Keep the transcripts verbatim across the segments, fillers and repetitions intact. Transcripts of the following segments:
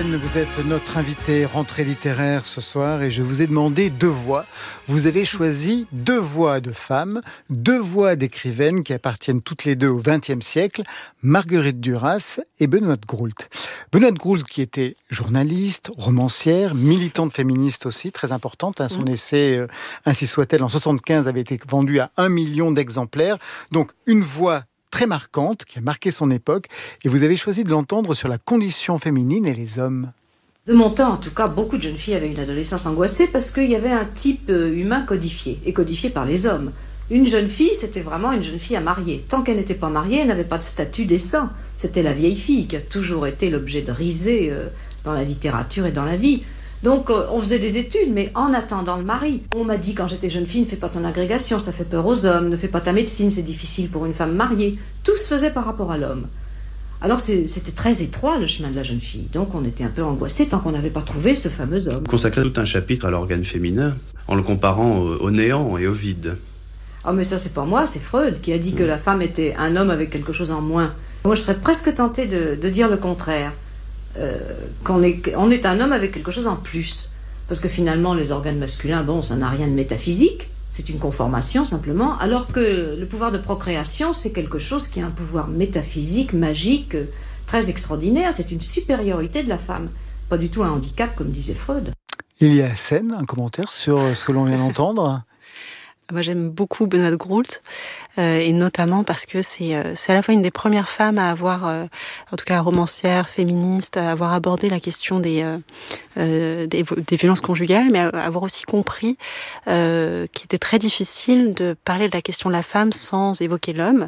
Hassen, vous êtes notre invité rentrée littéraire ce soir et je vous ai demandé deux voix. Vous avez choisi deux voix de femmes, deux voix d'écrivaines qui appartiennent toutes les deux au vingtième siècle, Marguerite Duras et Benoîte Groult. Benoîte Groult qui était journaliste, romancière, militante féministe aussi, très importante. Hein, son mmh. essai euh, « Ainsi soit-elle » en soixante-quinze avait été vendu à un million d'exemplaires. Donc une voix très marquante, qui a marqué son époque, et vous avez choisi de l'entendre sur la condition féminine et les hommes. De mon temps, en tout cas, beaucoup de jeunes filles avaient une adolescence angoissée parce qu'il y avait un type humain codifié, et codifié par les hommes. Une jeune fille, c'était vraiment une jeune fille à marier. Tant qu'elle n'était pas mariée, elle n'avait pas de statut décent. C'était la vieille fille qui a toujours été l'objet de risées euh, dans la littérature et dans la vie. Donc euh, on faisait des études, mais en attendant le mari. On m'a dit quand j'étais jeune fille, ne fais pas ton agrégation, ça fait peur aux hommes, ne fais pas ta médecine, c'est difficile pour une femme mariée. Tout se faisait par rapport à l'homme. Alors c'est, c'était très étroit le chemin de la jeune fille, donc on était un peu angoissés tant qu'on n'avait pas trouvé ce fameux homme. Consacrer tout un chapitre à l'organe féminin, en le comparant au, au néant et au vide. Ah mais ça c'est pas moi, c'est Freud qui a dit mmh. que la femme était un homme avec quelque chose en moins. Moi je serais presque tentée de, de dire le contraire. Euh, qu'on est, on est un homme avec quelque chose en plus. Parce que finalement, les organes masculins, bon, ça n'a rien de métaphysique, c'est une conformation simplement, alors que le pouvoir de procréation, c'est quelque chose qui a un pouvoir métaphysique, magique, très extraordinaire. C'est une supériorité de la femme, pas du tout un handicap, comme disait Freud. Elia Hassen, un commentaire sur ce que l'on vient d'entendre ? Moi, j'aime beaucoup Benoîte Groult, euh, et notamment parce que c'est, euh, c'est à la fois une des premières femmes à avoir, euh, en tout cas romancière, féministe, à avoir abordé la question des, euh, euh, des, des violences conjugales, mais à avoir aussi compris euh, qu'il était très difficile de parler de la question de la femme sans évoquer l'homme.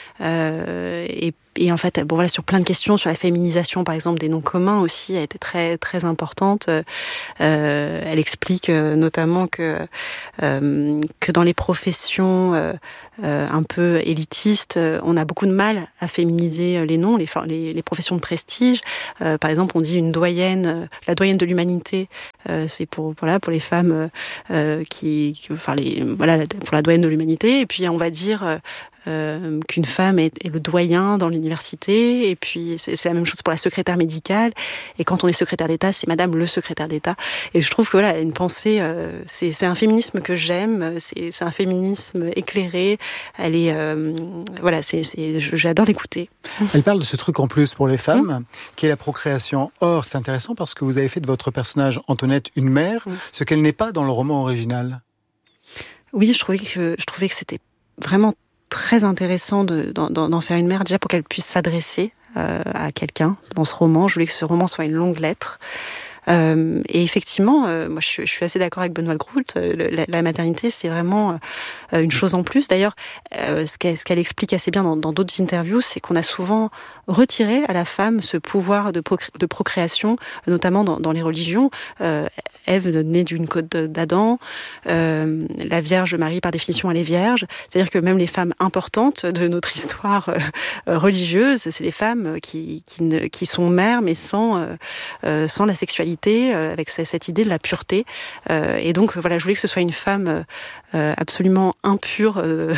Euh, et, et en fait, bon voilà, sur plein de questions, sur la féminisation, par exemple, des noms communs aussi, a été très très importante. Euh, elle explique euh, notamment que euh, que dans les professions euh, euh, un peu élitistes, euh, on a beaucoup de mal à féminiser les noms, les les, les professions de prestige. Euh, par exemple, on dit une doyenne, euh, la doyenne de l'humanité, euh, c'est pour voilà pour les femmes euh, qui, qui, enfin les voilà pour la doyenne de l'humanité. Et puis on va dire euh, Euh, qu'une femme est, est le doyen dans l'université, et puis c'est, c'est la même chose pour la secrétaire médicale, et quand on est secrétaire d'État, c'est madame le secrétaire d'État. Et je trouve que voilà, une pensée, euh, c'est, c'est un féminisme que j'aime, c'est, c'est un féminisme éclairé, elle est, euh, voilà, c'est, c'est, j'adore l'écouter. Elle parle de ce truc en plus pour les femmes, mmh. qui est la procréation. Or, c'est intéressant parce que vous avez fait de votre personnage Antoinette une mère, mmh. ce qu'elle n'est pas dans le roman original. Oui, je trouvais que, je trouvais que c'était vraiment très intéressant de, d'en, d'en faire une mère, déjà pour qu'elle puisse s'adresser euh, à quelqu'un dans ce roman. Je voulais que ce roman soit une longue lettre. Euh, et effectivement, euh, moi je, je suis assez d'accord avec Benoît Groult, euh, la, la maternité c'est vraiment euh, une chose en plus. D'ailleurs, euh, ce, qu'elle, ce qu'elle explique assez bien dans, dans d'autres interviews, c'est qu'on a souvent retiré à la femme ce pouvoir de, procré- de procréation, notamment dans, dans les religions. Euh, Ève née d'une côte d'Adam, euh, la Vierge Marie par définition elle est vierge. C'est-à-dire que même les femmes importantes de notre histoire euh, religieuse, c'est les femmes qui, qui, ne, qui sont mères mais sans, euh, sans la sexualité, avec cette idée de la pureté. Euh, et donc, voilà, je voulais que ce soit une femme euh, absolument impure, euh,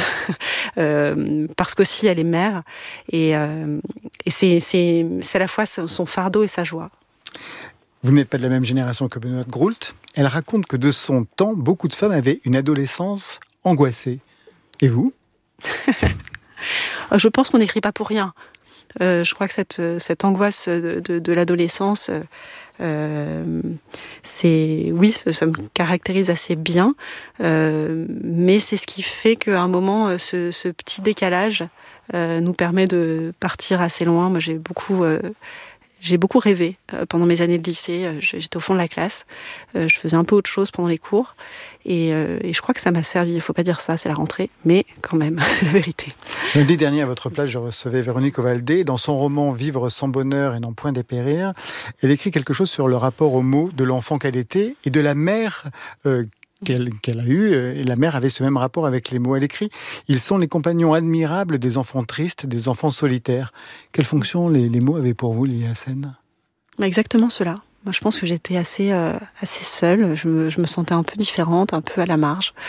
euh, parce qu'aussi elle est mère. Et, euh, et c'est, c'est, c'est à la fois son fardeau et sa joie. Vous n'êtes pas de la même génération que Benoît Groult. Elle raconte que de son temps, beaucoup de femmes avaient une adolescence angoissée. Et vous ? Je pense qu'on n'écrit pas pour rien. Euh, je crois que cette, cette angoisse de, de, de l'adolescence... Euh, c'est oui, ça, ça me caractérise assez bien, euh, mais c'est ce qui fait qu'à un moment, ce, ce petit décalage euh, nous permet de partir assez loin. Moi, j'ai beaucoup, euh, j'ai beaucoup rêvé euh, pendant mes années de lycée. J'étais au fond de la classe, euh, je faisais un peu autre chose pendant les cours, et, euh, et je crois que ça m'a servi. Il faut pas dire ça, c'est la rentrée, mais quand même, c'est la vérité. Lundi dernier, à votre place, je recevais Véronique Ovaldé. Dans son roman « Vivre sans bonheur et n'en point dépérir », elle écrit quelque chose sur le rapport aux mots de l'enfant qu'elle était et de la mère euh, qu'elle, qu'elle a eue. Et la mère avait ce même rapport avec les mots. Elle écrit « Ils sont les compagnons admirables des enfants tristes, des enfants solitaires ». Quelle fonction les, les mots avaient pour vous, Elia Hassen ? Exactement cela. Moi, je pense que j'étais assez, euh, assez seule. Je me, je me sentais un peu différente, un peu à la marge.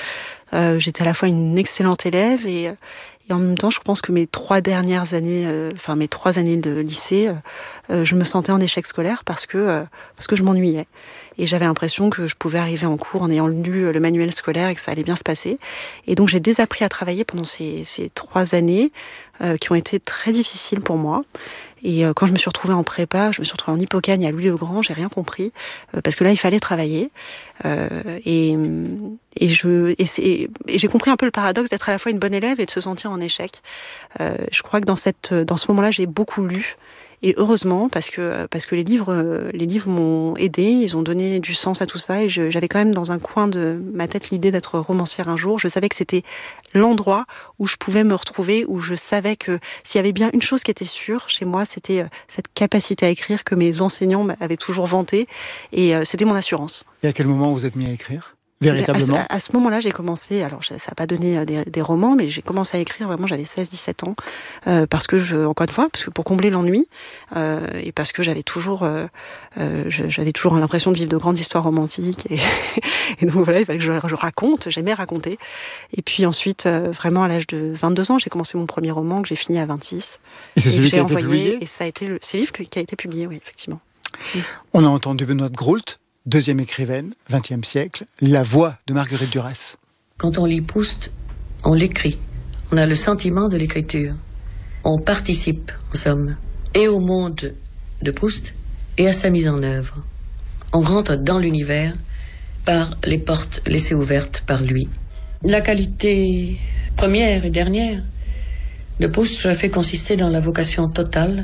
Euh, j'étais à la fois une excellente élève et, et en même temps, je pense que mes trois dernières années, euh, enfin mes trois années de lycée, euh, je me sentais en échec scolaire parce que euh, parce que je m'ennuyais et j'avais l'impression que je pouvais arriver en cours en ayant lu le manuel scolaire et que ça allait bien se passer. Et donc j'ai désappris à travailler pendant ces ces trois années euh, qui ont été très difficiles pour moi. Et euh, quand je me suis retrouvée en prépa, je me suis retrouvée en Hippocagne à Louis-le-Grand, j'ai rien compris euh, parce que là il fallait travailler euh, et et je et, c'est, et j'ai compris un peu le paradoxe d'être à la fois une bonne élève et de se sentir en échec. Euh, je crois que dans cette dans ce moment-là, j'ai beaucoup lu. Et heureusement, parce que parce que les livres les livres m'ont aidée, ils ont donné du sens à tout ça. Et je, j'avais quand même dans un coin de ma tête l'idée d'être romancière un jour. Je savais que c'était l'endroit où je pouvais me retrouver, où je savais que s'il y avait bien une chose qui était sûre chez moi, c'était cette capacité à écrire que mes enseignants avaient toujours vantée. Et c'était mon assurance. Et à quel moment vous êtes mis à écrire ? Véritablement. À ce, à ce moment-là, j'ai commencé, alors ça n'a pas donné des, des romans, mais j'ai commencé à écrire vraiment, j'avais seize dix-sept ans, euh, parce que, je, encore une fois, parce que pour combler l'ennui, euh, et parce que j'avais toujours, euh, euh, j'avais toujours l'impression de vivre de grandes histoires romantiques, et, et donc voilà, il fallait que je, je raconte, j'aimais raconter. Et puis ensuite, euh, vraiment à l'âge de vingt-deux ans, j'ai commencé mon premier roman, que j'ai fini à vingt-six. Et c'est et celui que qui j'ai a été envoyé, publié ? Et ça a été le, c'est le livre qui a été publié, oui, effectivement. On a entendu Benoît de Groult, deuxième écrivaine, vingtième siècle, la voix de Marguerite Duras. Quand on lit Proust, on l'écrit. On a le sentiment de l'écriture. On participe, en somme, et au monde de Proust et à sa mise en œuvre. On rentre dans l'univers par les portes laissées ouvertes par lui. La qualité première et dernière de Proust, je la fais consister dans la vocation totale,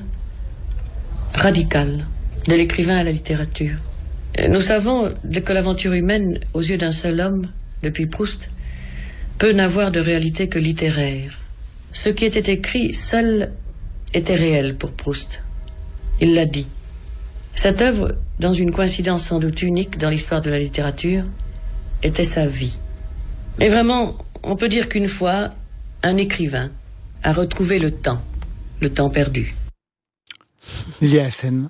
radicale, de l'écrivain à la littérature. Nous savons que l'aventure humaine, aux yeux d'un seul homme, depuis Proust, peut n'avoir de réalité que littéraire. Ce qui était écrit seul était réel pour Proust. Il l'a dit. Cette œuvre, dans une coïncidence sans doute unique dans l'histoire de la littérature, était sa vie. Mais vraiment, on peut dire qu'une fois, un écrivain a retrouvé le temps, le temps perdu. Lilia Hassen.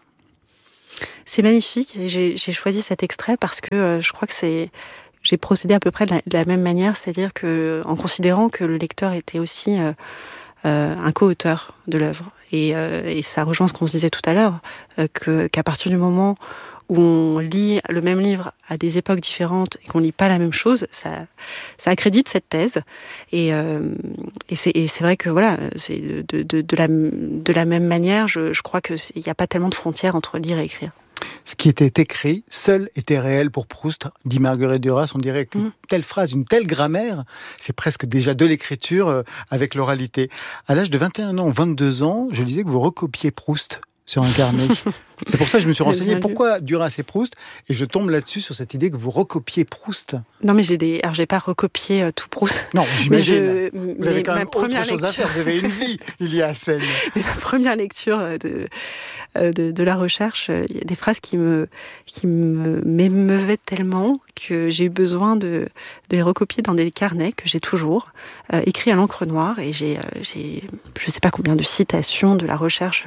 C'est magnifique et j'ai, j'ai choisi cet extrait parce que euh, je crois que c'est j'ai procédé à peu près de la, de la même manière, c'est-à-dire que en considérant que le lecteur était aussi euh, euh, un co-auteur de l'œuvre et, euh, et ça rejoint ce qu'on se disait tout à l'heure euh, que qu'à partir du moment où on lit le même livre à des époques différentes et qu'on lit pas la même chose, ça, ça accrédite cette thèse. Et, euh, et, c'est, et c'est vrai que voilà, c'est de, de, de, la, de la même manière, je, je crois qu'il n'y a pas tellement de frontières entre lire et écrire. Ce qui était écrit, seul était réel pour Proust, dit Marguerite Duras. On dirait qu'une mmh. telle phrase, une telle grammaire, c'est presque déjà de l'écriture euh, avec l'oralité. À l'âge de vingt et un ans, vingt-deux ans, je disais que vous recopiez Proust sur un carnet. C'est pour ça que je me suis renseigné pourquoi Duras et Proust, et je tombe là-dessus sur cette idée que vous recopiez Proust. Non, mais j'ai des, alors j'ai pas recopié euh, tout Proust. Non, j'imagine. Je... Vous avez quand même autre chose lecture... à faire. Vous avez une vie, Lilia Hassen. Mais la première lecture de, de, de la recherche, il y a des phrases qui me, qui me m'émeuvaient tellement que j'ai eu besoin de, de les recopier dans des carnets que j'ai toujours euh, écrits à l'encre noire, et j'ai, euh, j'ai, je sais pas combien de citations de la recherche.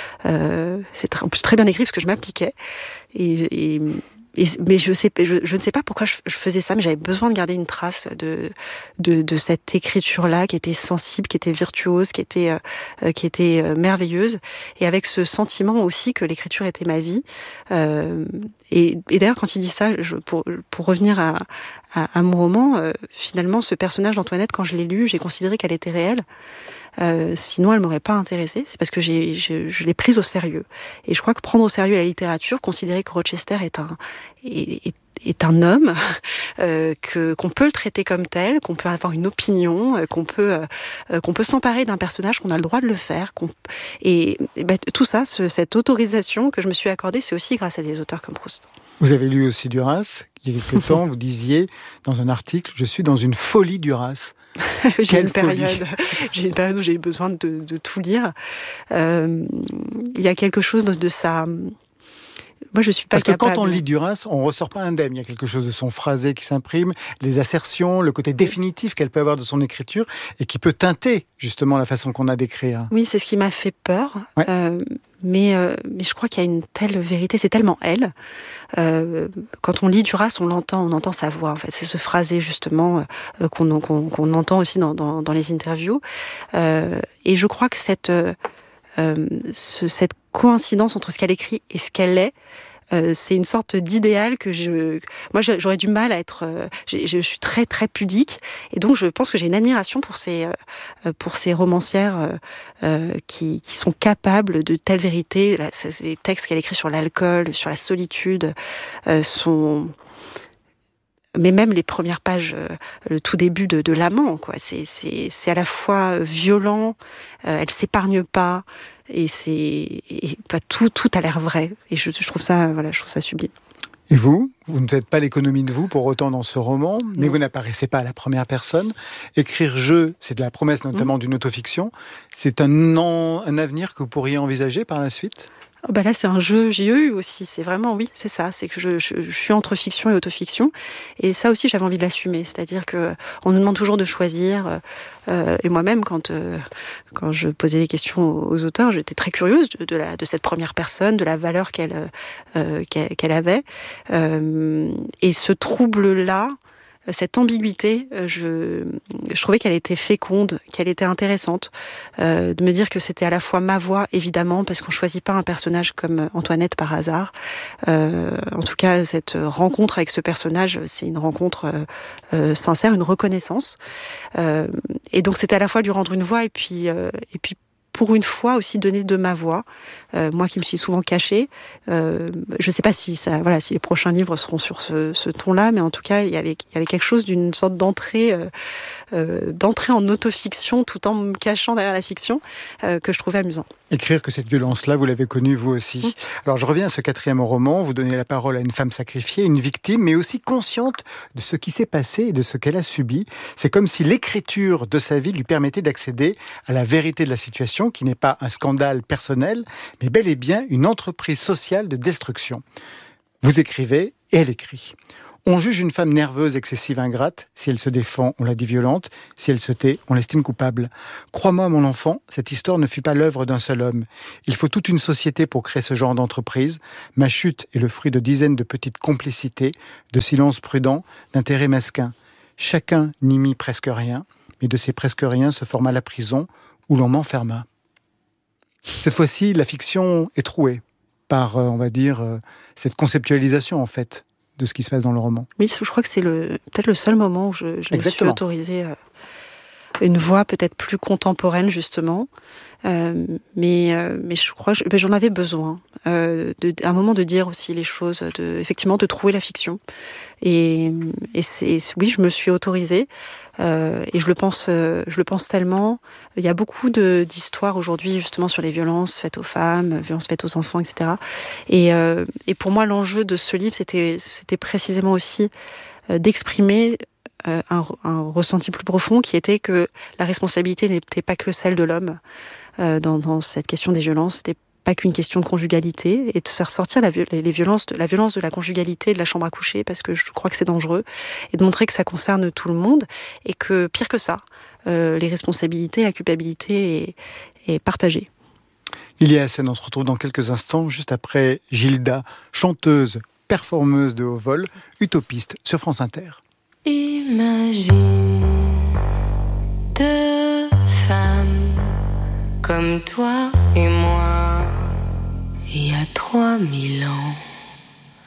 Euh, c'est très, en plus très bien écrit parce que je m'appliquais et, et, et mais je sais je, je ne sais pas pourquoi je, je faisais ça, mais j'avais besoin de garder une trace de de, de cette écriture là qui était sensible, qui était virtuose, qui était euh, qui était euh, merveilleuse, et avec ce sentiment aussi que l'écriture était ma vie. Euh, et, et d'ailleurs quand il dit ça, je, pour pour revenir à à, à mon roman, euh, finalement ce personnage d'Antoinette, quand je l'ai lu, j'ai considéré qu'elle était réelle. Euh, sinon, elle m'aurait pas intéressée. C'est parce que j'ai, je, je l'ai prise au sérieux. Et je crois que prendre au sérieux la littérature, considérer que Rochester est un est, est, est un homme, euh, que qu'on peut le traiter comme tel, qu'on peut avoir une opinion, euh, qu'on peut euh, qu'on peut s'emparer d'un personnage, qu'on a le droit de le faire. Qu'on, et, et ben, tout ça, ce, cette autorisation que je me suis accordée, c'est aussi grâce à des auteurs comme Proust. Vous avez lu aussi Duras. Il y a quelque temps, vous disiez dans un article, je suis dans une folie Duras. j'ai Quelle une période, folie. j'ai une période où j'ai eu besoin de, de tout lire. Euh, il y a quelque chose de, de sa, moi, je suis pas Parce capable. Parce que quand on lit Duras, on ressort pas indemne. Il y a quelque chose de son phrasé qui s'imprime, les assertions, le côté définitif qu'elle peut avoir de son écriture et qui peut teinter justement la façon qu'on a d'écrire. Oui, c'est ce qui m'a fait peur. Ouais. Euh, mais, euh, mais je crois qu'il y a une telle vérité, c'est tellement elle. Euh, quand on lit Duras, on l'entend, on entend sa voix. En fait, c'est ce phrasé justement euh, qu'on, qu'on, qu'on entend aussi dans, dans, dans les interviews. Euh, et je crois que cette, euh, ce, cette coïncidence entre ce qu'elle écrit et ce qu'elle est, Euh, c'est une sorte d'idéal que je... Moi, j'aurais du mal à être... Euh, je, je suis très, très pudique. Et donc, je pense que j'ai une admiration pour ces, euh, pour ces romancières euh, euh, qui, qui sont capables de telle vérité. Là, c'est, les textes qu'elle écrit sur l'alcool, sur la solitude, euh, sont... Mais même les premières pages, euh, le tout début de, de l'amant, quoi. C'est, c'est, c'est à la fois violent, euh, elle s'épargne pas, et c'est, et, bah, tout, tout a l'air vrai. Et je, je trouve ça, voilà, je trouve ça sublime. Et vous, vous ne faites pas l'économie de vous pour autant dans ce roman, mais non. Vous n'apparaissez pas à la première personne. Écrire je, c'est de la promesse notamment mmh. d'une autofiction. C'est un, an, un avenir que vous pourriez envisager par la suite ? Oh bah là, c'est un jeu J E U aussi. C'est vraiment, oui, c'est ça. C'est que je, je, je suis entre fiction et autofiction. Et ça aussi, j'avais envie de l'assumer. C'est-à-dire que on nous demande toujours de choisir. Euh, et moi-même, quand, euh, quand je posais des questions aux auteurs, j'étais très curieuse de, de, la, de cette première personne, de la valeur qu'elle, euh, qu'elle, qu'elle avait. Euh, et ce trouble-là, cette ambiguïté, je, je trouvais qu'elle était féconde, qu'elle était intéressante, euh, de me dire que c'était à la fois ma voix, évidemment, parce qu'on choisit pas un personnage comme Antoinette par hasard. Euh, en tout cas, cette rencontre avec ce personnage, c'est une rencontre euh, euh, sincère, une reconnaissance. Euh, et donc, c'était à la fois lui rendre une voix et puis, euh, et puis pour une fois aussi donner de ma voix, euh, moi qui me suis souvent cachée. Euh, je ne sais pas si ça, voilà, si les prochains livres seront sur ce, ce ton-là, mais en tout cas, il y avait, il y avait quelque chose d'une sorte d'entrée, euh, euh, d'entrée en autofiction, tout en me cachant derrière la fiction, euh, que je trouvais amusant. Écrire que cette violence-là, vous l'avez connue vous aussi. Mmh. Alors je reviens à ce quatrième roman, vous donnez la parole à une femme sacrifiée, une victime, mais aussi consciente de ce qui s'est passé et de ce qu'elle a subi. C'est comme si l'écriture de sa vie lui permettait d'accéder à la vérité de la situation, qui n'est pas un scandale personnel, mais bel et bien une entreprise sociale de destruction. Vous écrivez et elle écrit. On juge une femme nerveuse, excessive, ingrate. Si elle se défend, on la dit violente. Si elle se tait, on l'estime coupable. Crois-moi, mon enfant, cette histoire ne fut pas l'œuvre d'un seul homme. Il faut toute une société pour créer ce genre d'entreprise. Ma chute est le fruit de dizaines de petites complicités, de silences prudents, d'intérêts mesquins. Chacun n'y mit presque rien, mais de ces presque rien se forma la prison où l'on m'enferma. Cette fois-ci, la fiction est trouée par, on va dire, cette conceptualisation, en fait, de ce qui se passe dans le roman. Oui, je crois que c'est le, peut-être le seul moment où je, je me suis autorisée euh, une voix peut-être plus contemporaine, justement. Euh, mais, euh, mais je crois que je, ben, j'en avais besoin. Euh, de, à un moment de dire aussi les choses, de, effectivement, de trouver la fiction. Et, et c'est, oui, je me suis autorisée. Euh, et je le pense, euh, je le pense tellement. Il y a beaucoup de, d'histoires aujourd'hui justement sur les violences faites aux femmes, violences faites aux enfants, et cetera. Et, euh, et pour moi, l'enjeu de ce livre, c'était, c'était précisément aussi euh, d'exprimer euh, un, un ressenti plus profond, qui était que la responsabilité n'était pas que celle de l'homme euh, dans, dans cette question des violences. C'était pas qu'une question de conjugalité, et de faire sortir la, les violences de, la violence de la conjugalité, de la chambre à coucher, parce que je crois que c'est dangereux, et de montrer que ça concerne tout le monde, et que, pire que ça, euh, les responsabilités, la culpabilité est, est partagée. Lilia Hassen, on se retrouve dans quelques instants, juste après Gilda, chanteuse, performeuse de haut vol, utopiste sur France Inter. Imagine deux femmes comme toi et moi, il y a trois mille ans.